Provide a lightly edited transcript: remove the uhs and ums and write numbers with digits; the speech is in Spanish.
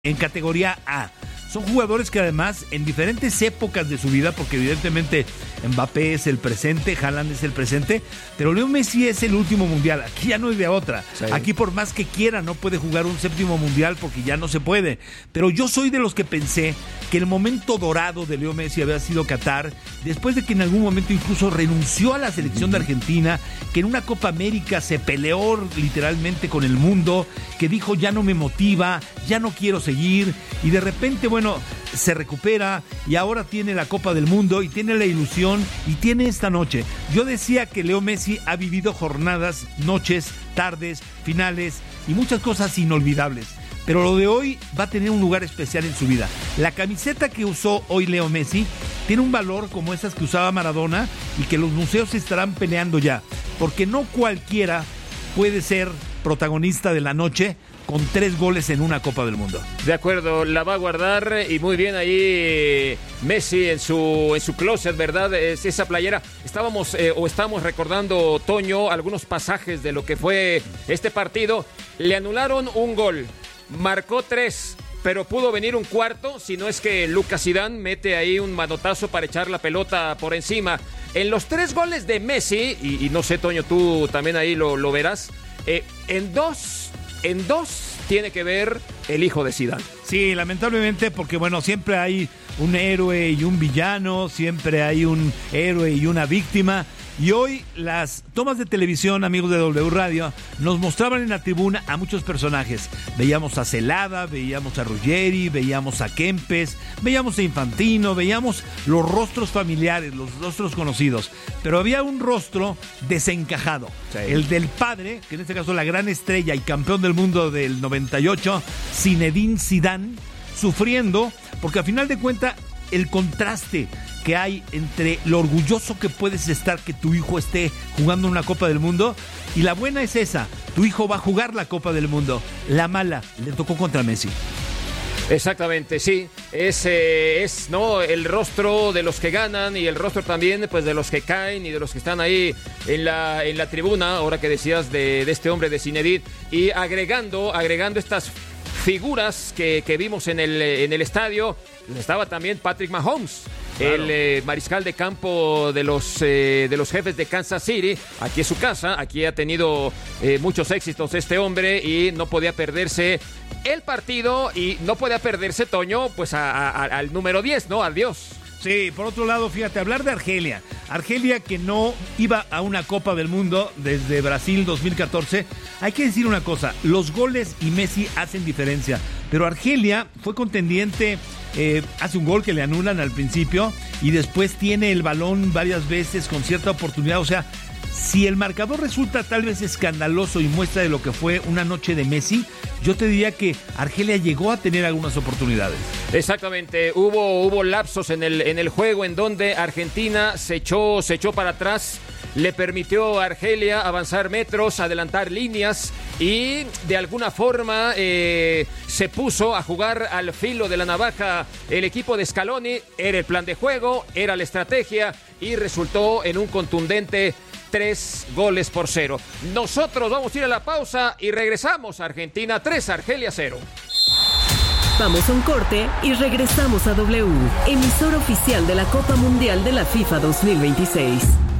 en categoría A. Son jugadores que además en diferentes épocas de su vida, porque evidentemente Mbappé es el presente, Haaland es el presente, pero Leo Messi es el último mundial. Aquí ya no hay de otra. Sí. Aquí por más que quiera no puede jugar un séptimo mundial porque ya no se puede. Pero yo soy de los que pensé que el momento dorado de Leo Messi había sido Qatar, después de que en algún momento incluso renunció a la selección de Argentina, que en una Copa América se peleó literalmente con el mundo, que dijo ya no me motiva, ya no quiero seguir, y de repente, bueno, se recupera y ahora tiene la Copa del Mundo y tiene la ilusión y tiene esta noche. Yo decía que Leo Messi ha vivido jornadas, noches, tardes, finales y muchas cosas inolvidables. Pero lo de hoy va a tener un lugar especial en su vida. La camiseta que usó hoy Leo Messi tiene un valor como esas que usaba Maradona y que los museos estarán peleando ya. Porque no cualquiera puede ser protagonista de la noche con 3 goles en una Copa del Mundo. De acuerdo, la va a guardar y muy bien ahí Messi en su closet, ¿verdad? Esa playera. Estamos recordando, Toño, algunos pasajes de lo que fue este partido. Le anularon un gol, marcó 3, pero pudo venir un cuarto, si no es que Lucas Zidane mete ahí un manotazo para echar la pelota por encima. En los 3 goles de Messi, y no sé, Toño, tú también ahí lo verás, en dos tiene que ver el hijo de Zidane. Sí, lamentablemente, porque bueno, siempre hay un héroe y un villano, siempre hay un héroe y una víctima. Y hoy las tomas de televisión, amigos de W Radio, nos mostraban en la tribuna a muchos personajes. Veíamos a Celada, veíamos a Ruggeri, veíamos a Kempes, veíamos a Infantino, veíamos los rostros familiares, los rostros conocidos. Pero había un rostro desencajado. Sí. El del padre, que en este caso la gran estrella y campeón del mundo del 98, Zinedine Zidane, sufriendo, porque a final de cuentas el contraste que hay entre lo orgulloso que puedes estar que tu hijo esté jugando una Copa del Mundo, y la buena es esa, tu hijo va a jugar la Copa del Mundo. La mala le tocó contra Messi. Exactamente, sí, es ¿no? El rostro de los que ganan y el rostro también pues de los que caen y de los que están ahí en la tribuna, ahora que decías de este hombre de Zinedine, y agregando estas figuras que vimos en el estadio. Estaba también Patrick Mahomes, claro, el mariscal de campo de los Jefes de Kansas City. Aquí es su casa, aquí ha tenido muchos éxitos este hombre y no podía perderse el partido y no podía perderse, Toño, pues al número 10, ¿no? Adiós. Sí, por otro lado, fíjate, hablar de Argelia que no iba a una Copa del Mundo desde Brasil 2014, hay que decir una cosa, los goles y Messi hacen diferencia, pero Argelia fue contendiente, hace un gol que le anulan al principio y después tiene el balón varias veces con cierta oportunidad, o sea, si el marcador resulta tal vez escandaloso y muestra de lo que fue una noche de Messi, yo te diría que Argelia llegó a tener algunas oportunidades. Exactamente, hubo lapsos en el juego en donde Argentina se echó para atrás, le permitió a Argelia avanzar metros, adelantar líneas y de alguna forma se puso a jugar al filo de la navaja el equipo de Scaloni. Era el plan de juego, era la estrategia y resultó en un contundente 3-0. Nosotros vamos a ir a la pausa y regresamos. Argentina 3, Argelia 0. Vamos a un corte y regresamos a W, emisora oficial de la Copa Mundial de la FIFA 2026.